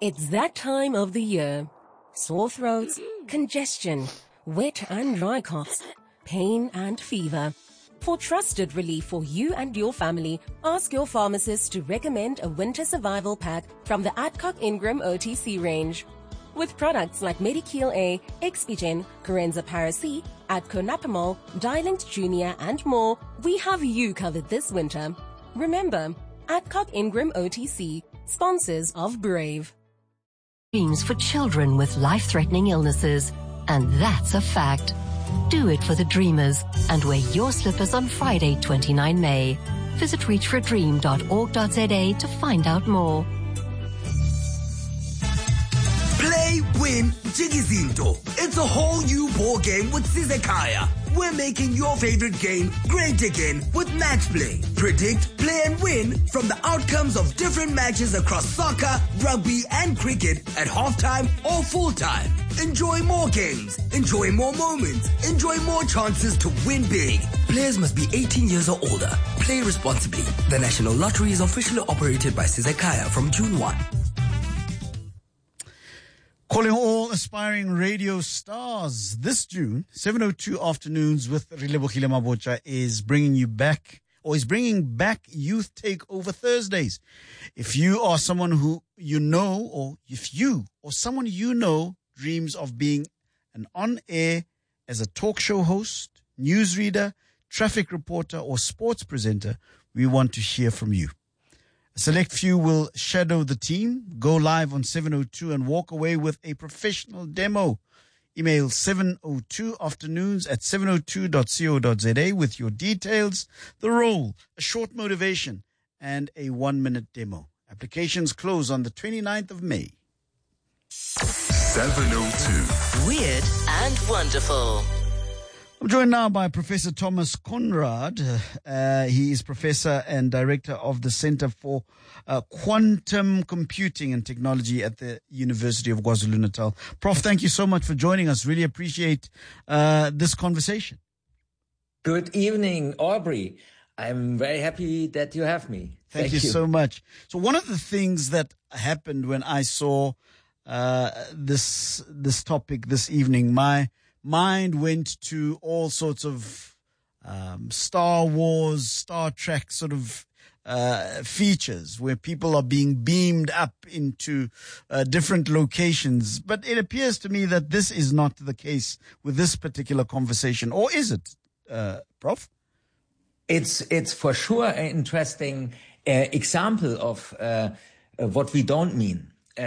It's that time of the year. Sore throats, congestion, wet and dry coughs, pain and fever. For trusted relief for you and your family, ask your pharmacist to recommend a winter survival pack from the Adcock Ingram OTC range. With products like Medikil A, Expigen, Corenza Paracy, Adco Napamol, Dilinct Junior and more, we have you covered this winter. Remember, Adcock Ingram OTC, sponsors of Brave. Dreams for children with life-threatening illnesses, and that's a fact. Do it for the dreamers and wear your slippers on Friday, 29 May. Visit reachforadream.org.za to find out more. Play, win, Jigizinto. It's a whole new ball game with Sizekaya. We're making your favorite game great again with Match Play. Predict, play and win from the outcomes of different matches across soccer, rugby and cricket at halftime or full-time. Enjoy more games, enjoy more moments, enjoy more chances to win big. Players must be 18 years or older. Play responsibly. The National Lottery is officially operated by Sizekaya from June 1. Calling all aspiring radio stars this June, 7:02 afternoons with Rilebogile Mabocha is bringing back Youth Takeover Thursdays. If you are someone who you know, or if you or someone you know dreams of being an on-air as a talk show host, newsreader, traffic reporter, or sports presenter, we want to hear from you. A select few will shadow the team, go live on 7:02 and walk away with a professional demo. Email 702afternoons@702.co.za with your details, the role, a short motivation, and a 1-minute demo. Applications close on the 29th of May. 702. Weird and wonderful. I'm joined now by Professor Thomas Conrad. He is Professor and Director of the Center for Quantum Computing and Technology at the University of KwaZulu-Natal. Prof, thank you so much for joining us. Really appreciate this conversation. Good evening, Aubrey. I'm very happy that you have me. Thank you so much. So one of the things that happened when I saw this topic this evening, my mind went to all sorts of Star Wars, Star Trek sort of features where people are being beamed up into different locations. But it appears to me that this is not the case with this particular conversation. Or is it, Prof? It's for sure an interesting example of what we don't mean.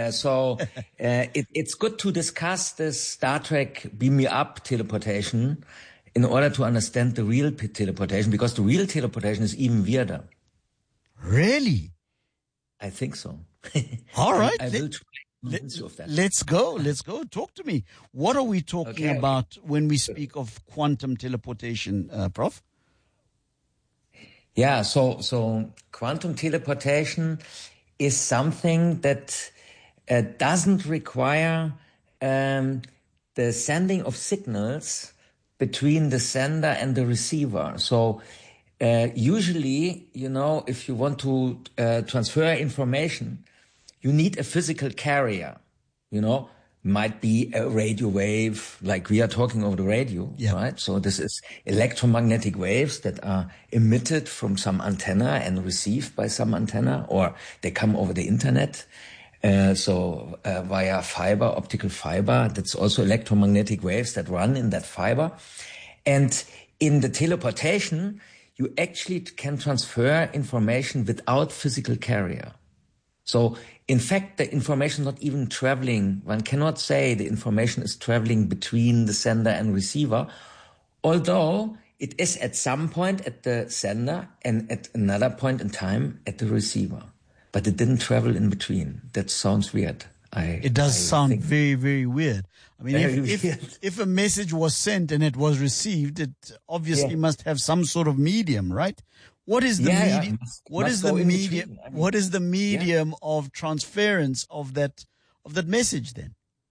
It's good to discuss this Star Trek beam me up teleportation in order to understand the real teleportation, because the real teleportation is even weirder. Really? I think so. All right. I will try to convince you of that. Let's go. Talk to me. What are we talking about when we speak of quantum teleportation, Prof? Yeah, so quantum teleportation is something that doesn't require the sending of signals between the sender and the receiver. So usually, if you want to transfer information, you need a physical carrier, might be a radio wave, like we are talking over the radio, right? So this is electromagnetic waves that are emitted from some antenna and received by some antenna, or they come over the internet. Via fiber, optical fiber, that's also electromagnetic waves that run in that fiber. And in the teleportation, you actually can transfer information without physical carrier. So, in fact, the information not even traveling. One cannot say the information is traveling between the sender and receiver, although it is at some point at the sender and at another point in time at the receiver. But it didn't travel in between. That sounds weird. It does sound very, very weird. I mean, if a message was sent and it was received, it obviously must have some sort of medium, right? What is the medium? What is the medium? What is the medium of transference of that message then?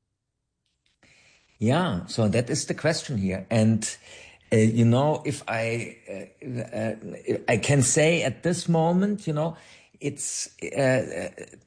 Yeah, so that is the question here. And if I can say at this moment, it's